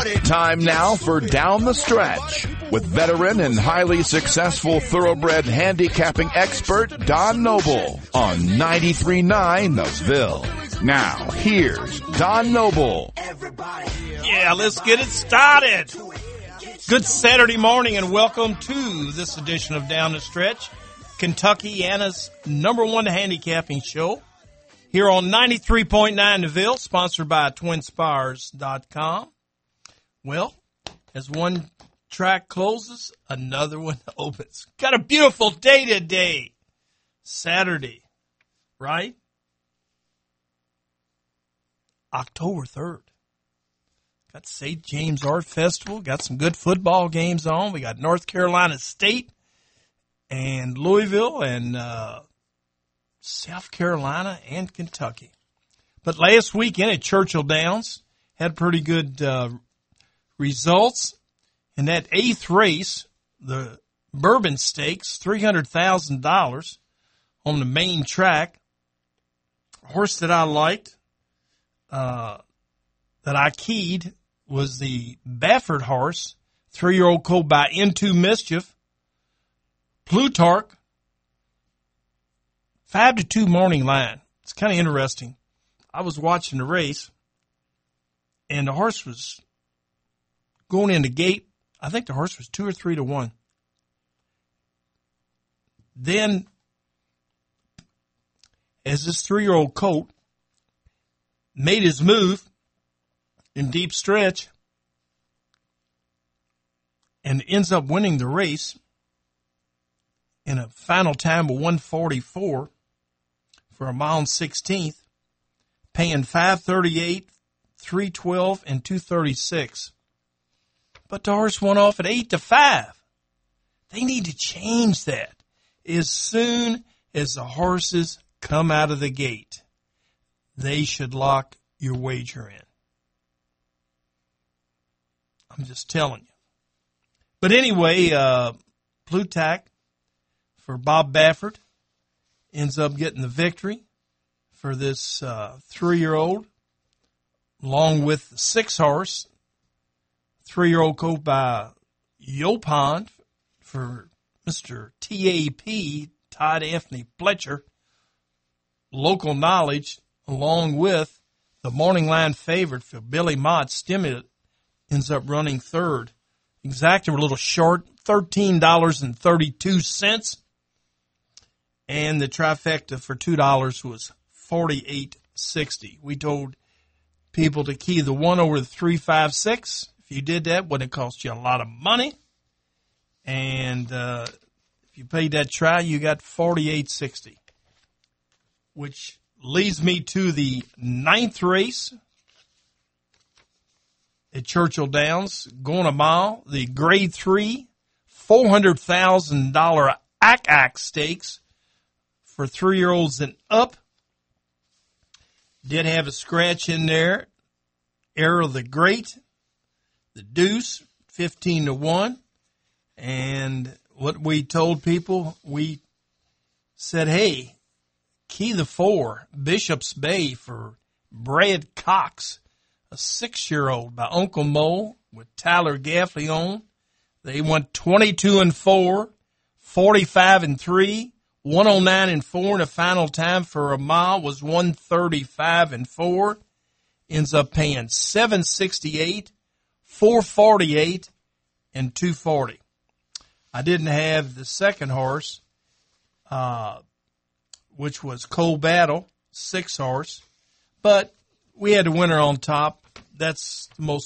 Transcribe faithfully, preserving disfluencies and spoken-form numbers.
Time now for Down the Stretch with veteran and highly successful thoroughbred handicapping expert Don Noble on ninety-three point nine The Ville. Now, here's Don Noble. Yeah, let's get it started. Good Saturday morning and welcome to this edition of Down the Stretch, Kentuckiana's number one handicapping show here on ninety-three point nine The Ville, sponsored by twin spires dot com. Well, as one track closes, another one opens. Got a beautiful day today. Saturday, right? October third. Got Saint James Art Festival. Got some good football games on. We got North Carolina State and Louisville and uh, South Carolina and Kentucky. But last weekend at Churchill Downs, had pretty good uh, results. In that eighth race, the Bourbon Stakes, three hundred thousand dollars on the main track. A horse that I liked, uh, that I keyed, was the Baffert horse, three-year-old colt by Into Mischief. Plutarch, five to two morning line. It's kind of interesting. I was watching the race, and the horse was going in the gate. I think the horse was two or three to one. Then, as this three-year-old colt made his move in deep stretch and ends up winning the race in a final time of one forty-four for a mile and sixteenth, paying five thirty-eight, three twelve, and two thirty-six. But the horse went off at eight to five. They need to change that as soon as the horses come out of the gate. They should lock your wager in. I'm just telling you. But anyway, uh, Plutarch for Bob Baffert ends up getting the victory for this uh, three-year-old, along with the six-horse, three-year-old colt by Yopon for Mister T A P, Todd Anthony Fletcher, local knowledge, along with the morning line favorite for Billy Mott, Stimulant, ends up running third. Exactly a little short, thirteen dollars and thirty-two cents. And the trifecta for two dollars was forty-eight sixty. We told people to key the one over the three five six. If you did that, wouldn't it cost you a lot of money? And uh, if you paid that try, you got forty-eight sixty. Which leads me to the ninth race at Churchill Downs, going a mile, the grade three, four hundred thousand dollars A C A C stakes for three-year-olds and up. Did have a scratch in there. Era the Great, the Deuce, fifteen to one. And what we told people, we said, hey, key the four, Bishop's Bay for Brad Cox, a six-year-old by Uncle Mo with Tyler Gaffley on. They went twenty-two and four, forty-five and three, one oh nine and four, and the final time for a mile was one thirty-five and four. Ends up paying seven sixty-eight, four forty-eight, and two forty. I didn't have the second horse, uh, which was Cold Battle, six horse, but we had the winner on top. That's the most